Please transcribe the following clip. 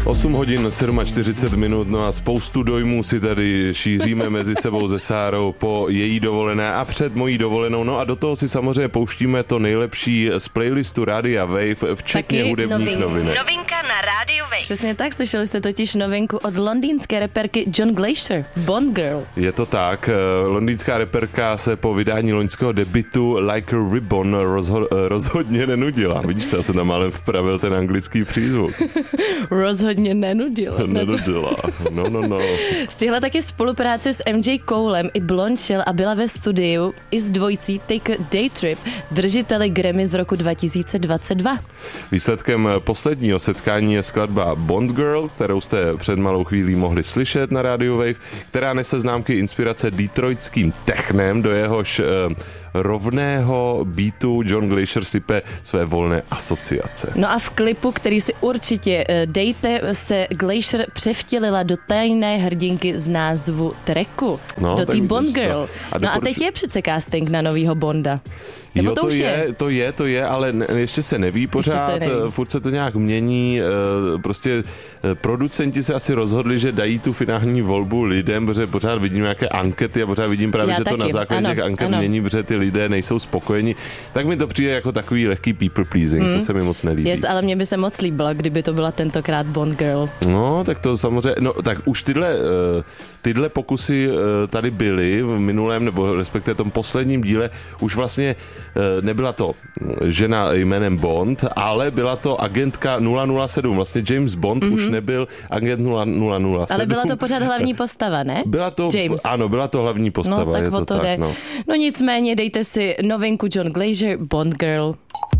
8 hodin 47 minut, no a spoustu dojmů si tady šíříme mezi sebou se Sárou po její dovolené a před mojí dovolenou. No a do toho si samozřejmě pouštíme to nejlepší z playlistu Rádia Wave, včetně taky hudebních novinek. Novinka na Rádiu Wave. Přesně tak, slyšeli jste totiž novinku od londýnské reperky John Glacier, Bond Girl. Je to tak, londýnská reperka se po vydání loňského debutu Like a Ribbon rozhodně nenudila. Vidíš, já jsem tam málem vpravil ten anglický přízvuk. Rozhodně nenudila. No. Stihla taky spolupráci s MJ Colem i Blončil a byla ve studiu i s dvojicí Take a Day Trip, držiteli Grammy z roku 2022. Výsledkem posledního setkání je skladba Bond Girl, kterou jste před malou chvílí mohli slyšet na Radio Wave, která nese známky inspirace detroitským technem, do jehož rovného beatu John Glacier sype své volné asociace. No a v klipu, který si určitě dejte, se Glacier převtělila do tajné hrdinky z názvu tracku. Do té Bond Girl. No a teď je přece casting na novýho Bonda. Nebo jo, to je, ale ještě se neví pořád, furt se to nějak mění, prostě producenti se asi rozhodli, že dají tu finální volbu lidem, protože pořád vidím nějaké ankety a pořád vidím právě, že to na základě těch anket mění, protože ty lidé nejsou spokojeni, tak mi to přijde jako takový lehký people pleasing, to se mi moc nelíbí. Yes, ale mně by se moc líbila, kdyby to byla tentokrát Bond Girl. No, tak to samozřejmě, no tak už tyhle pokusy tady byly v minulém, nebo respektive tom posledním díle, už vlastně nebyla to žena jménem Bond, ale byla to agentka 007. Vlastně James Bond už nebyl agent 007. Ale byla to pořád hlavní postava, ne? Byla to, James. Ano, byla to hlavní postava. No, tak je o to tak, jde. No nicméně dejte si novinku John Glacier, Bond Girl.